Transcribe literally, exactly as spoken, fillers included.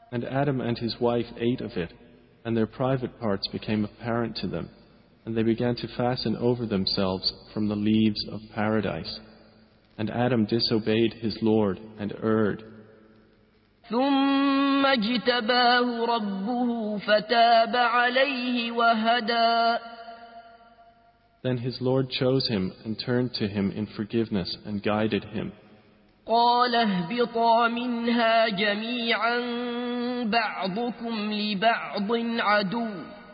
And Adam and his wife ate of it, and their private parts became apparent to them, and they began to fasten over themselves from the leaves of paradise. And Adam disobeyed his Lord and erred. ثم اجتباه ربه فتاب عليه وهدى. Then his Lord chose him and turned to him in forgiveness and guided him. قال اهبطا منها جميعا بعضكم لبعض عدو